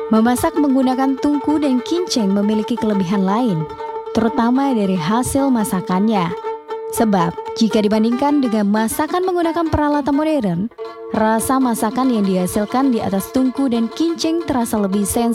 Memasak menggunakan tungku dan kinceng memiliki kelebihan lain, terutama dari hasil masakannya. Sebab, jika dibandingkan dengan masakan menggunakan peralatan modern, rasa masakan yang dihasilkan di atas tungku dan kinceng terasa lebih